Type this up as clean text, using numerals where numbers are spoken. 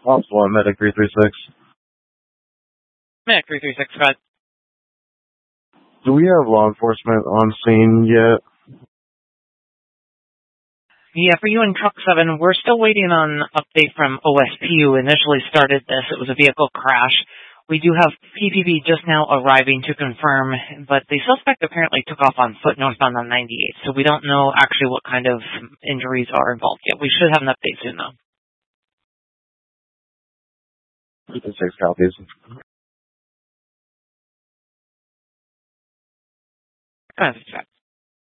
Possible, Medic 336. Medic 336, go ahead. Do we have law enforcement on scene yet? Yeah, for you in Truck 7, we're still waiting on an update from OSP, who initially started this. It was a vehicle crash. We do have PPB just now arriving to confirm, but the suspect apparently took off on foot northbound on 98, so we don't know actually what kind of injuries are involved yet. We should have an update soon, though. 6 copies. Go ahead, chat.